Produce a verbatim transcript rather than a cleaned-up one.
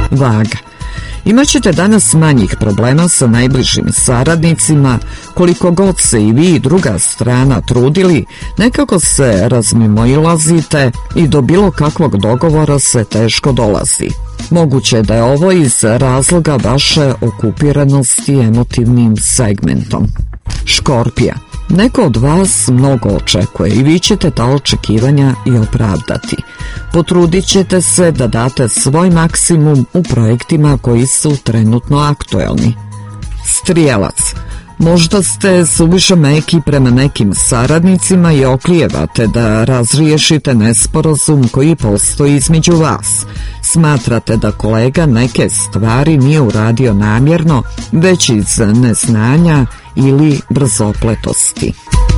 Vaga. Imaćete danas manjih problema sa najbližim saradnicima, koliko god se i vi i druga strana trudili, nekako se razmimoilazite i do bilo kakvog dogovora se teško dolazi. Moguće da je ovo iz razloga vaše okupiranosti emotivnim segmentom. Škorpija. Neko od vas mnogo očekuje i vi ćete ta očekivanja i opravdati. Potrudit ćete se da date svoj maksimum u projektima koji su trenutno aktuelni. Strijelac. Možda ste suviše meki prema nekim saradnicima i oklijevate da razriješite nesporazum koji postoji između vas. Smatrate da kolega neke stvari nije uradio namjerno, već iz neznanja ili brzopletosti.